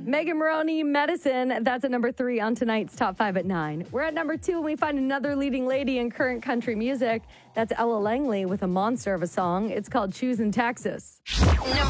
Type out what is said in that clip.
Megan Maroney, Medicine. That's at number 3 on tonight's Top 5 at 9. We're at number 2 and we find another leading lady in current country music. That's Ella Langley with a monster of a song. It's called Choosing Texas.